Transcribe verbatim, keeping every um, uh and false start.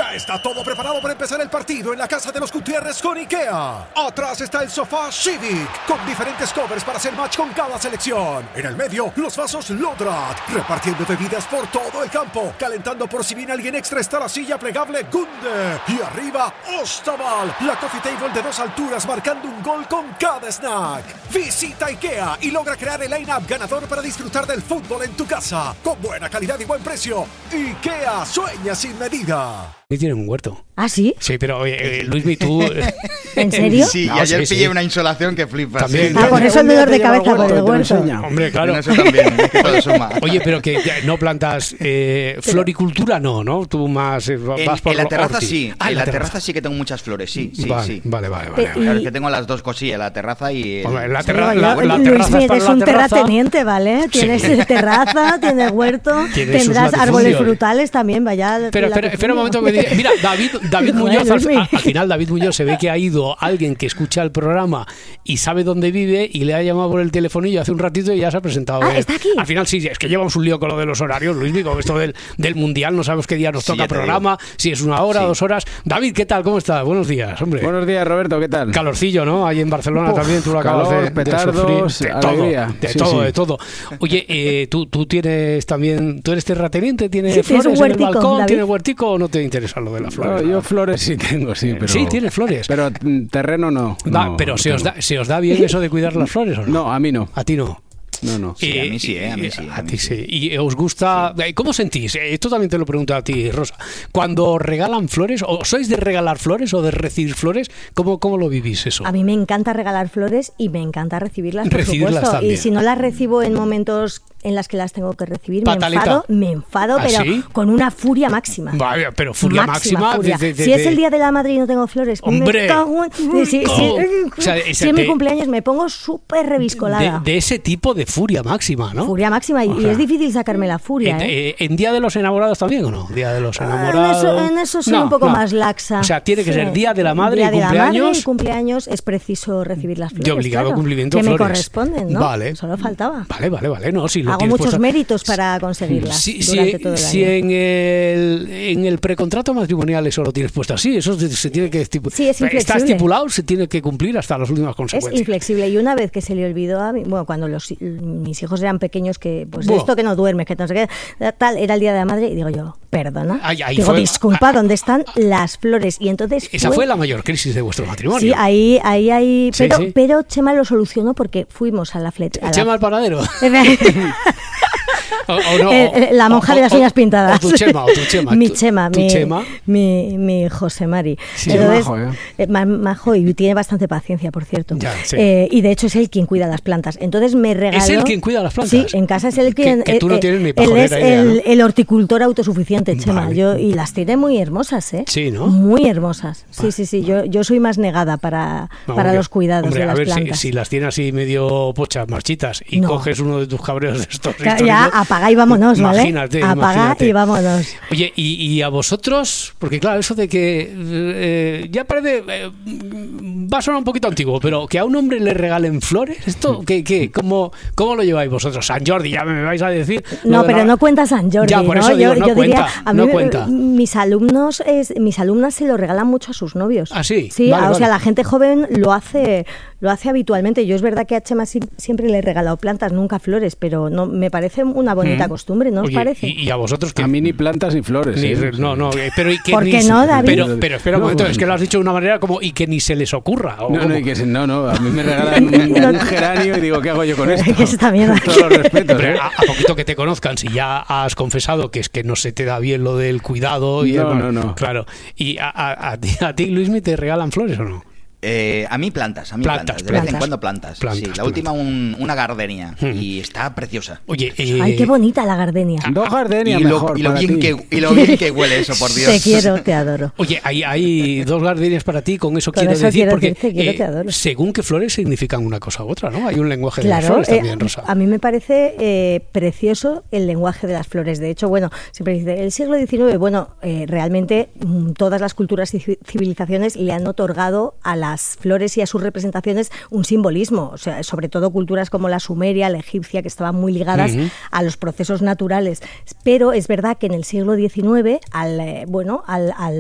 Ya está todo preparado para empezar el partido en la casa de los Gutiérrez con IKEA. Atrás está el sofá Civic, con diferentes covers para hacer match con cada selección. En el medio, los vasos Lodrat, repartiendo bebidas por todo el campo. Calentando por si viene alguien extra está la silla plegable Gunde. Y arriba, Ostaval, la coffee table de dos alturas marcando un gol con cada snack. Visita IKEA y logra crear el line-up ganador para disfrutar del fútbol en tu casa. Con buena calidad y buen precio. IKEA, sueña sin medida. Y tiene un huerto. ¿Ah, sí? Sí, pero eh, Luismi, tú... ¿En serio? Sí, No, y ayer sí, pillé sí. una insolación que flipas. También. Ah, por eso el dolor de cabeza por el huerto. Hombre, claro. Bueno, eso también, es que todo suma. Oye, pero que ya no plantas eh, floricultura, no, ¿no? Tú más eh, vas En, por en la lo terraza horti. sí, Ah, en la terraza sí que tengo muchas flores, sí, sí, vale, sí. Vale, vale, vale. Pe- vale. Claro, es que tengo las dos cosillas, la terraza y... El... Hombre, la Sí, terra- yo- la- la Luis, terraza es para eres la un terraza. terrateniente, ¿vale? Tienes Sí. terraza, tienes huerto, Tienes sus tendrás árboles latifundios. frutales también, vaya. Pero espera, espera un momento que me diga- Mira, David, David Muñoz, al, al- al final David Muñoz se ve que ha ido alguien que escucha el programa y sabe dónde vive y le ha llamado por el telefonillo hace un ratito y ya se ha presentado. Ah, él. ¿está aquí? Al final sí, es que llevamos un lío con lo de los horarios, Luis, con esto del, del Mundial, no sabemos qué día nos Sí, toca ya te programa, si es una hora, Sí. dos horas. David, ¿qué tal? ¿Cómo estás? Buenos días, hombre. Buenos días, Roberto, ¿qué tal? Calorcillo, ¿no? Ahí en Barcelona Uf, también tú lo acabas calor, de, de petardos, sufrir. De todo, alegría. de Sí, todo, sí. de todo. Oye, eh, ¿tú, tú tienes también, tú eres terrateniente, tienes Sí, tienes flores un en el huertico, balcón, David. ¿tienes huertico o no te interesa lo de las flores? No, yo flores sí tengo, sí, pero... Sí, tienes flores. Pero mm, terreno no. Va, no, pero no ¿se os, tengo. da, ¿se os da bien eso de cuidar las flores o no? No, a mí no. A ti no. No, no. Sí, a mí sí, eh, a mí sí, A, a mí ti sí. sí. ¿Y os gusta? ¿Cómo sentís? Esto también te lo pregunto a ti, Rosa. Cuando regalan flores, ¿o sois de regalar flores o de recibir flores? ¿Cómo, cómo lo vivís eso? A mí me encanta regalar flores y me encanta recibirlas, por Recibirlas supuesto. también. Y si no las recibo en momentos en las que las tengo que recibir, Pataleta. me enfado, me enfado, ¿Ah, pero sí? con una furia máxima. Vaya, pero furia máxima. furia. de- de- de- si es de- el día de la madre y no tengo flores, ¡Hombre! me cago en- si, si- Oh. O sea, si ese es mi de- cumpleaños me pongo súper de, reviscolada. de ese tipo de furia máxima, ¿no? Furia máxima, y, O y sea, es difícil sacarme la furia, En, ¿eh? eh, ¿En Día de los Enamorados también o no? Día de los Ah, Enamorados. En eso, en eso soy No, un poco no. más laxa. O sea, tiene que Sí. ser Día de la Madre Día y de la cumpleaños. madre y cumpleaños es preciso recibir las flores. De obligado claro, cumplimiento que flores. me corresponden, ¿no? Vale. Solo faltaba. Vale, vale, vale. No, si lo Hago tienes muchos puesto- méritos para conseguirlas Si, si- durante todo el si año. en el, en el precontrato matrimonial eso lo tienes puesto así, eso se, se tiene que estipular. Sí, es Está inflexible. estipulado, se tiene que cumplir hasta las últimas Es consecuencias. inflexible, y una vez que se le olvidó a mí, bueno, cuando los, mis hijos eran pequeños, que pues Buah. esto que no duermes, que no sé qué, tal, era el día de la madre, y digo yo, perdona, Ay, ahí digo, fue- disculpa, ¿dónde están las flores? Y entonces Esa fue la mayor crisis de vuestro matrimonio. Sí, ahí, ahí, ahí, Sí, pero, sí. pero Chema lo solucionó porque fuimos a la flecha. Chema al paradero. O- o no, Eh, eh, la o- monja o- de las o- uñas pintadas. O tu Chema, o tu Chema. Mi tu- Chema, tu mi, Chema. mi, mi José Mari. Sí, Entonces, majo, ¿eh? eh, ma- majo, y tiene bastante paciencia, por cierto. Ya, sí. Eh, y de hecho es él quien cuida las plantas. Entonces me regaló... ¿Es él quien cuida las plantas? Sí, en casa es él quien... Que- que tú no eh, tienes ni él pajolera es idea, el, ¿no? el horticultor autosuficiente, Chema. Vale. Yo, y las tiene muy hermosas, ¿eh? Sí, ¿no? Muy hermosas. Sí, sí, sí. Yo, yo soy más negada para, No, para hombre, los cuidados hombre, de las a ver si, plantas. si las tienes así medio pochas, marchitas, y No. coges uno de tus cabreos de estos Ya, históricos, apaga y vámonos, ¿vale? Imagínate, Apaga imagínate. y vámonos. Oye, y, y a vosotros, porque claro, eso de que eh, ya parece, eh, va a sonar un poquito antiguo, pero que a un hombre le regalen flores, ¿esto qué, qué? ¿Cómo, cómo lo lleváis vosotros? San Jordi, ya me vais a decir. No, Lo de pero la- no cuenta San Jordi, Ya, por ¿no? eso digo, no yo cuenta, diría, a mí no me- cuenta. mis alumnos, es, mis alumnas se lo regalan mucho a sus novios. ¿Ah, sí? Sí, Vale, o sea, vale. la gente joven lo hace, lo hace habitualmente. Yo es verdad que a Chema si- siempre le he regalado plantas, nunca flores, pero no me parece una bonita Mm. costumbre, ¿no os Oye, parece? Y, y a vosotros que A mí ni plantas ni flores. Ni ¿eh? re- no, no, eh, pero y que ¿Por ni qué se- no, David? Pero, pero espera un No, momento, bueno. es que lo has dicho de una manera como y que ni se les ocurra. o No, como- no, y que se- no, no, a mí me regalan un, un geranio y digo, ¿qué hago yo con esto? Que está bien. Con todos los respetos, Hombre, ¿eh? a, a poquito que te conozcan, si ya has confesado que es que no se te da bien lo del cuidado y No, demás, no, no. claro. ¿Y a, a, a ti, a ti, Luismi, te regalan flores o no? Eh, a mí plantas, a mí Plantas, plantas, de vez en plantas. cuando plantas. Plantas, sí, la plantas. última un- una gardenia Hmm. y está preciosa. Oye, eh, Ay, qué bonita la gardenia. Dos gardenias Y lo, mejor y lo para bien ti. que, y lo bien que huele eso, por Dios. Te quiero, te adoro. Oye, hay, hay dos gardenias para ti, con eso Con quiero eso decir, quiero porque decirte, quiero, eh, te adoro. según qué flores significan una cosa u otra, ¿no? Hay un lenguaje de las Claro, flores eh, también, Rosa. a mí me parece eh, precioso el lenguaje de las flores. De hecho, bueno, siempre dice, el siglo diecinueve, bueno, eh, realmente mm, todas las culturas y ci- civilizaciones le han otorgado a las flores y a sus representaciones un simbolismo, o sea, sobre todo culturas como la sumeria, la egipcia, que estaban muy ligadas Ujú. a los procesos naturales. Pero es verdad que en el siglo diecinueve, al, eh, bueno, al, al